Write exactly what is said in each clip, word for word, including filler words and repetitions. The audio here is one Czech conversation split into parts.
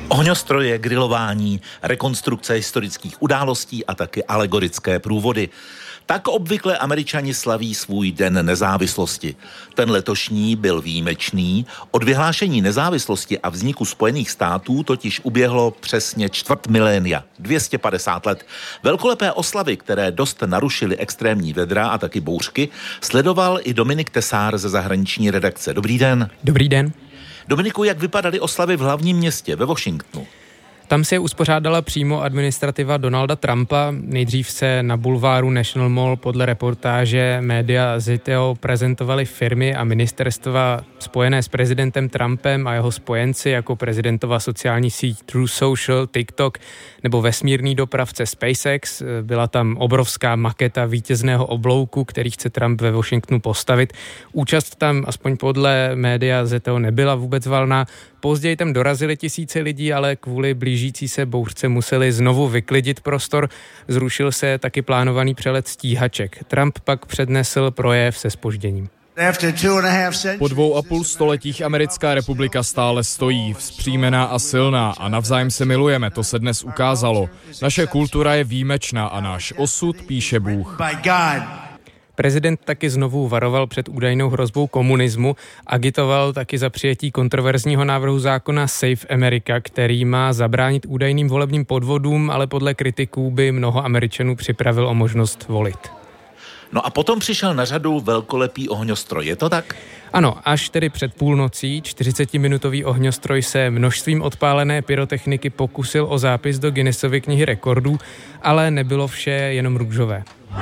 Ohňostroje, grilování, rekonstrukce historických událostí a taky alegorické průvody. Tak obvykle Američani slaví svůj den nezávislosti. Ten letošní byl výjimečný. Od vyhlášení nezávislosti a vzniku Spojených států totiž uběhlo přesně čtvrt milénia, dvě stě padesát let. Velkolepé oslavy, které dost narušily extrémní vedra a taky bouřky, sledoval i Dominik Tesár ze zahraniční redakce. Dobrý den. Dobrý den. Dominiku, jak vypadaly oslavy v hlavním městě, ve Washingtonu? Tam se uspořádala přímo administrativa Donalda Trumpa. Nejdřív se na bulváru National Mall podle reportáže média Zeteo prezentovaly firmy a ministerstva spojené s prezidentem Trumpem a jeho spojenci, jako prezidentova sociální síť Truth Social, TikTok nebo vesmírný dopravce SpaceX. Byla tam obrovská maketa vítězného oblouku, který chce Trump ve Washingtonu postavit. Účast tam, aspoň podle média Zeteo, nebyla vůbec valná. Později tam dorazili tisíce lidí, ale kvůli blížící se bouřce museli znovu vyklidit prostor. Zrušil se taky plánovaný přelet stíhaček. Trump pak přednesl projev se zpožděním. Po dvou a půl stoletích americká republika stále stojí, vzpřímená a silná a navzájem se milujeme, to se dnes ukázalo. Naše kultura je výjimečná a náš osud píše Bůh. Prezident taky znovu varoval před údajnou hrozbou komunismu, agitoval taky za přijetí kontroverzního návrhu zákona Safe America, který má zabránit údajným volebním podvodům, ale podle kritiků by mnoho Američanů připravil o možnost volit. No a potom přišel na řadu velkolepý ohňostroj, je to tak? Ano, až tedy před půlnocí čtyřicetiminutový ohňostroj se množstvím odpálené pyrotechniky pokusil o zápis do Guinnessovy knihy rekordů, ale nebylo vše jenom růžové.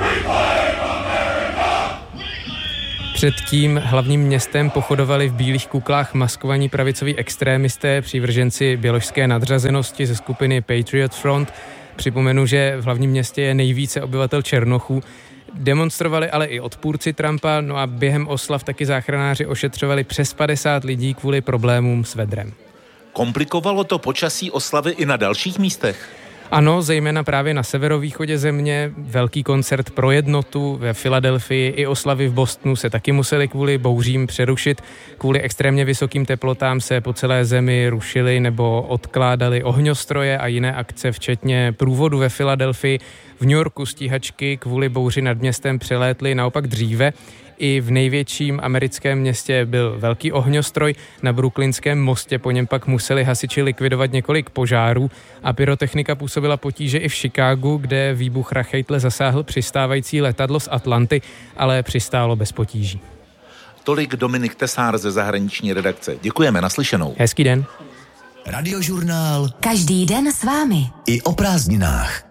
Předtím hlavním městem pochodovali v bílých kuklách maskovaní pravicoví extrémisté, přívrženci běložské nadřazenosti ze skupiny Patriot Front. Připomenu, že v hlavním městě je nejvíce obyvatel Černochů. Demonstrovali ale i odpůrci Trumpa, no a během oslav taky záchranáři ošetřovali přes padesát lidí kvůli problémům s vedrem. Komplikovalo to počasí oslavy i na dalších místech? Ano, zejména právě na severovýchodě země. Velký koncert pro jednotu ve Filadelfii i oslavy v Bostonu se taky museli kvůli bouřím přerušit. Kvůli extrémně vysokým teplotám se po celé zemi rušily nebo odkládaly ohňostroje a jiné akce, včetně průvodu ve Filadelfii. V New Yorku stíhačky kvůli bouři nad městem přelétly naopak dříve. I v největším americkém městě byl velký ohňostroj, na Brooklynském mostě po něm pak museli hasiči likvidovat několik požárů a pyrotechnika působila potíže i v Chicagu, kde výbuch rachejtle zasáhl přistávající letadlo z Atlanty, ale přistálo bez potíží. Tolik Dominik Tesár ze zahraniční redakce. Děkujeme, naslyšenou. Hezký den. Radiožurnál. Každý den s vámi. I o prázdninách.